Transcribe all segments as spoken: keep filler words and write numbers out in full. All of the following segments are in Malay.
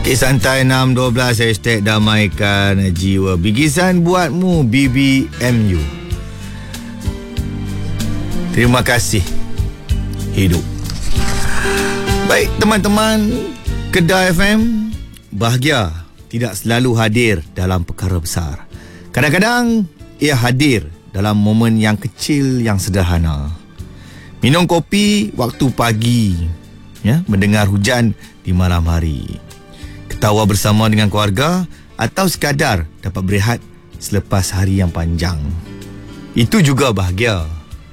Okey, santai enam dua belas hashtag damaikan jiwa. Bikisan buatmu B B M U. Terima kasih hidup. Baik teman-teman, Kedah F M, bahagia tidak selalu hadir dalam perkara besar. Kadang-kadang ia hadir dalam momen yang kecil yang sederhana. Minum kopi waktu pagi, ya, mendengar hujan di malam hari, ketawa bersama dengan keluarga, atau sekadar dapat berehat selepas hari yang panjang. Itu juga bahagia.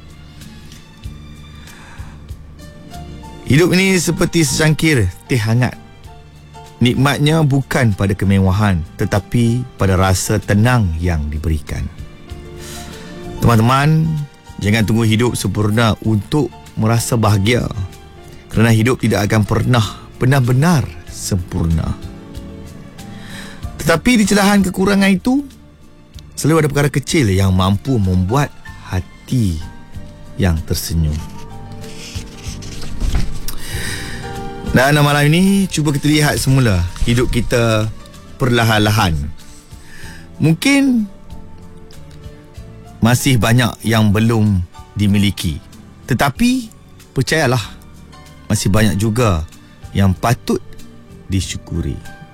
Hidup ini seperti secangkir teh hangat. Nikmatnya bukan pada kemewahan, tetapi pada rasa tenang yang diberikan. Teman-teman, jangan tunggu hidup sempurna untuk merasa bahagia, kerana hidup tidak akan pernah benar-benar sempurna. Tetapi di celahan kekurangan itu, selalu ada perkara kecil yang mampu membuat hati yang tersenyum. Dan malam ini, cuba kita lihat semula hidup kita perlahan-lahan. Mungkin masih banyak yang belum dimiliki, tetapi percayalah, masih banyak juga yang patut disyukuri.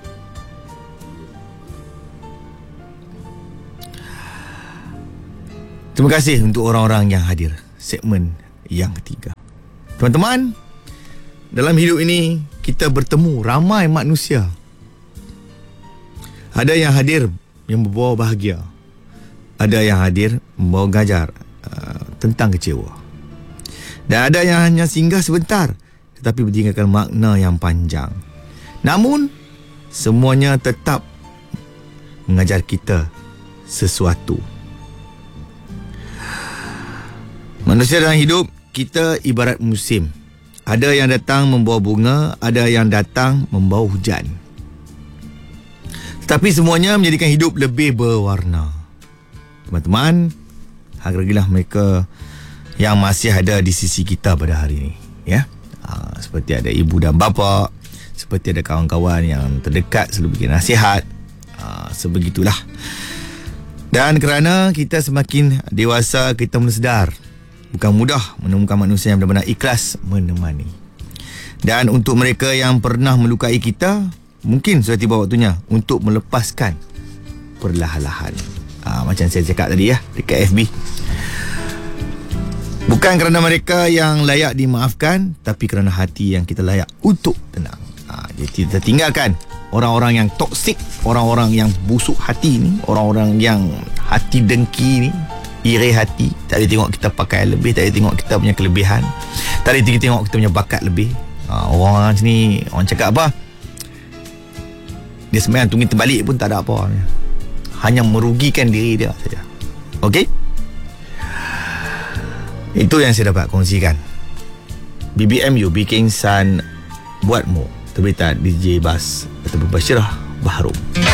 Terima kasih untuk orang-orang yang hadir segmen yang ketiga. Teman-teman, dalam hidup ini kita bertemu ramai manusia. Ada yang hadir yang membawa bahagia, ada yang hadir membawa gajar uh, tentang kecewa, dan ada yang hanya singgah sebentar tetapi meninggalkan makna yang panjang. Namun semuanya tetap mengajar kita sesuatu. Manusia dalam hidup kita ibarat musim. Ada yang datang membawa bunga, ada yang datang membawa hujan. Tetapi semuanya menjadikan hidup lebih berwarna. Teman-teman, hargailah mereka yang masih ada di sisi kita pada hari ini, ya. Ha, seperti ada ibu dan bapa, seperti ada kawan-kawan yang terdekat selalu bagi nasihat. Ha, sebegitulah. Dan kerana kita semakin dewasa, kita mula sedar bukan mudah menemukan manusia yang benar-benar ikhlas menemani. Dan untuk mereka yang pernah melukai kita, mungkin sudah tiba waktunya untuk melepaskan perlahan-lahan. Ha, macam saya cakap tadi, ya, dekat F B. Bukan kerana mereka yang layak dimaafkan, tapi kerana hati yang kita layak untuk tenang. Ha, jadi kita tinggalkan orang-orang yang toksik, orang-orang yang busuk hati ni, orang-orang yang hati dengki ni, iri hati. Tak boleh tengok kita pakai lebih, tak boleh tengok kita punya kelebihan, tak boleh tengok kita punya bakat lebih. Ha, orang sini, orang cakap apa, dia sebenarnya tunggu terbalik pun tak ada apa, hanya merugikan diri dia saja. Okey, itu yang saya dapat kongsikan. B B M U, bikin san buatmu, terbitan D J Bas ataupun Basyirah Baharum.